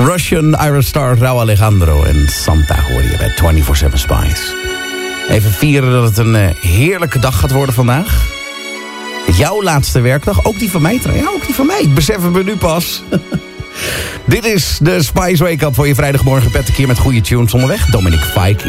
Russian Iron Star, Rauw Alejandro en Santa hoor je bij 24/7 Spice. Even vieren dat het een heerlijke dag gaat worden vandaag. Jouw laatste werkdag, ook die van mij. Ja, ook die van mij. Ik besef het me nu pas. Dit is de Spice Wake Up voor je vrijdagmorgen. Patrick hier met goede tunes onderweg. Dominic Fike